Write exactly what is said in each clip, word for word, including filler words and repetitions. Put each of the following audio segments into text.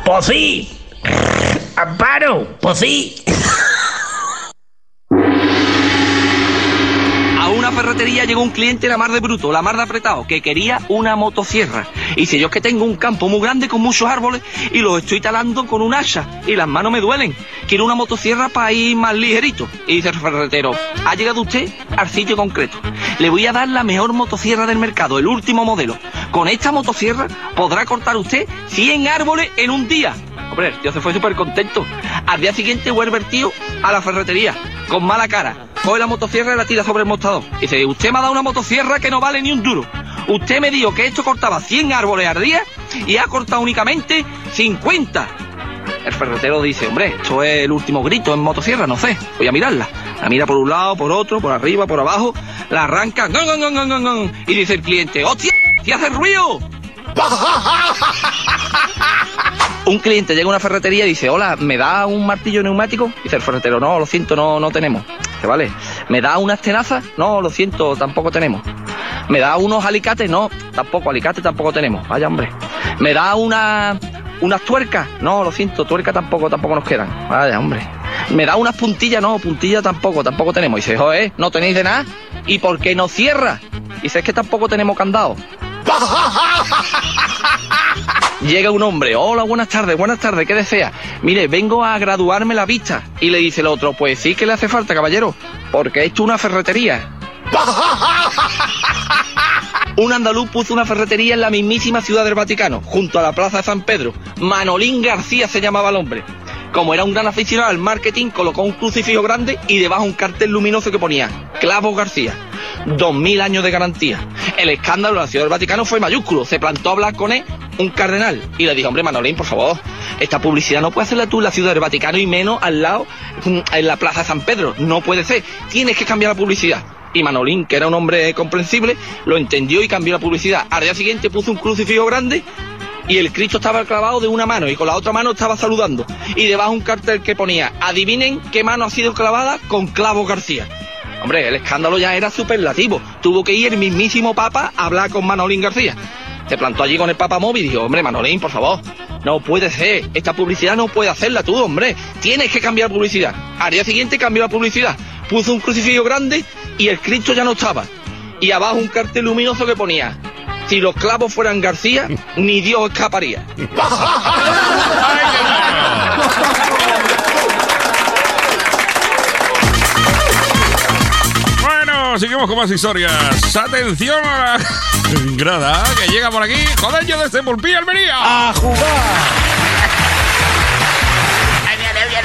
Pues sí. Amparo, pues sí. A una ferretería llegó un cliente la mar de bruto, la mar de apretado, que quería una motosierra. Y dice, yo es que tengo un campo muy grande con muchos árboles y los estoy talando con un hacha y las manos me duelen. Quiero una motosierra para ir más ligerito. Y dice el ferretero, ha llegado usted al sitio concreto. Le voy a dar la mejor motosierra del mercado, el último modelo. Con esta motosierra podrá cortar usted cien árboles en un día. Hombre, el tío se fue súper contento. Al día siguiente vuelve el tío a la ferretería, con mala cara. Coge la motosierra y la tira sobre el mostrador. Y dice, usted me ha dado una motosierra que no vale ni un duro. Usted me dijo que esto cortaba cien árboles al día y ha cortado únicamente cincuenta. El ferretero dice, hombre, esto es el último grito en motosierra, no sé. Voy a mirarla. La mira por un lado, por otro, por arriba, por abajo. La arranca. ¡Gon, gon, gon, gon, gon, gon! Y dice el cliente, ¡hostia! ¡Si hace ruido! Un cliente llega a una ferretería y dice, hola, ¿me da un martillo neumático? Dice el ferretero, no, lo siento, no, no tenemos. Dice, vale, ¿me da unas tenazas? No, lo siento, tampoco tenemos. ¿Me da unos alicates? No, tampoco, alicates tampoco tenemos. Vaya, hombre. ¿Me da una, unas tuercas? No, lo siento, tuercas tampoco, tampoco nos quedan. Vaya, hombre. ¿Me da unas puntillas? No, puntillas tampoco, tampoco tenemos. Dice, joder, ¿no tenéis de nada? ¿Y por qué no cierra? Dice, es que tampoco tenemos candado. Llega un hombre, hola, buenas tardes, buenas tardes, ¿qué desea? Mire, vengo a graduarme la vista. Y le dice el otro, pues sí que le hace falta, caballero, porque esto es una ferretería. Un andaluz puso una ferretería en la mismísima ciudad del Vaticano, junto a la plaza de San Pedro. Manolín García se llamaba el hombre. Como era un gran aficionado al marketing, colocó un crucifijo grande y debajo un cartel luminoso que ponía Clavos García, dos mil años de garantía. El escándalo de la ciudad del Vaticano fue mayúsculo. Se plantó a hablar con él un cardenal y le dijo, hombre, Manolín, por favor, esta publicidad no puede hacerla tú en la ciudad del Vaticano y menos al lado, en la plaza de San Pedro. No puede ser, tienes que cambiar la publicidad. Y Manolín, que era un hombre comprensible, lo entendió y cambió la publicidad. Al día siguiente puso un crucifijo grande y el Cristo estaba clavado de una mano y con la otra mano estaba saludando. Y debajo un cartel que ponía, adivinen qué mano ha sido clavada con Clavos García. Hombre, el escándalo ya era superlativo. Tuvo que ir el mismísimo Papa a hablar con Manolín García. Se plantó allí con el Papa móvil y dijo, hombre, Manolín, por favor, no puede ser. Esta publicidad no puede hacerla tú, hombre. Tienes que cambiar la publicidad. Al día siguiente cambió la publicidad. Puso un crucifijo grande y el Cristo ya no estaba. Y abajo un cartel luminoso que ponía, si los clavos fueran García, ni Dios escaparía. Bueno, seguimos con más historias. Atención a la grada que llega por aquí. Jodeño de Tempulpí, Almería. ¡A jugar! Ahí viene, viene.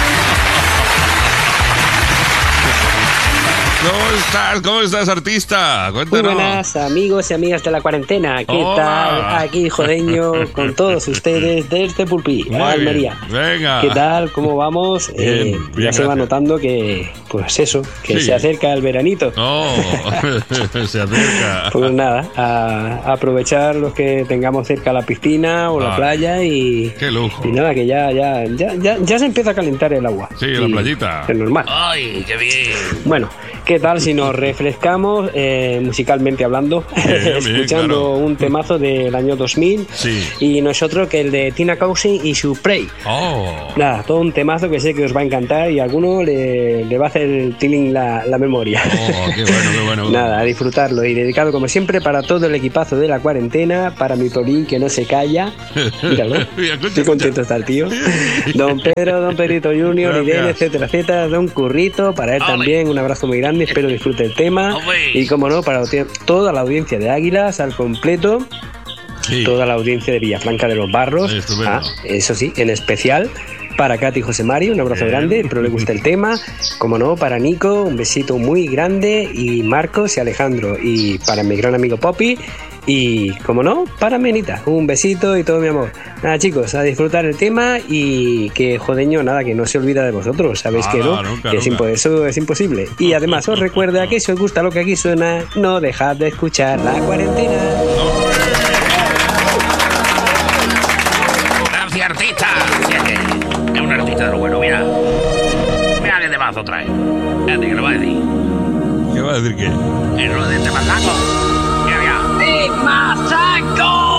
¿Cómo estás? ¿Cómo estás, artista? Cuéntanos. Muy buenas, amigos y amigas de la cuarentena. ¿Qué Hola. tal? Aquí Jodeño con todos ustedes desde Pulpí, Muy Almería. bien. Venga. ¿Qué tal? ¿Cómo vamos? Bien, Eh, bien, ya se gracias. va notando que, pues eso, que Sí. se acerca el veranito. Oh, se acerca. Pues nada, a, a aprovechar los que tengamos cerca la piscina o la Ah, playa y, qué lujo. y nada, que ya, ya, ya, ya, ya se empieza a calentar el agua. Sí, la Y playita. Es normal. Ay, qué bien. Bueno, ¿qué tal si nos refrescamos eh, musicalmente hablando? bien, Escuchando claro. un temazo del año dos mil Sí. y nosotros que el de Tina Cousin y su Prey. Oh. Nada, todo un temazo que sé que os va a encantar y a alguno le, le va a hacer el tiling la, la memoria. Oh, qué bueno, qué bueno. Nada, a disfrutarlo y dedicado como siempre para todo el equipazo de la cuarentena, para mi Polín que no se calla. Míralo, Mira, escucha, qué contento está el tío. Don Pedro, Don Pedrito Junior, Gracias. Irene, etcétera, etcétera. Don Currito, para él Ole. también un abrazo muy grande, espero disfrute el tema. Ole. Y como no, para toda la audiencia de Águilas al completo, Sí. toda la audiencia de Villafranca de los Barros, Sí, estupendo. ah, eso sí, en especial para Katy y José Mario, un abrazo Bien. grande, espero le guste el tema. Como no, para Nico, un besito muy grande, y Marcos y Alejandro, y para mi gran amigo Poppy, y como no, para Menita, un besito y todo mi amor. Nada, chicos, a disfrutar el tema y que Jodeño, nada, que no se olvida de vosotros, sabéis Ah, que no, no, nunca, que es nunca. impo- eso es imposible. Y además os recuerda que si os gusta lo que aquí suena, no dejad de escuchar la cuarentena. Gracias, artista. Sí, es que es un artista de lo bueno, mira. Mira qué temazo trae. Fíjate que lo va a decir. ¿Qué va a decir qué? Es lo de este masaco. Mira, mira. ¡Sí, masaco!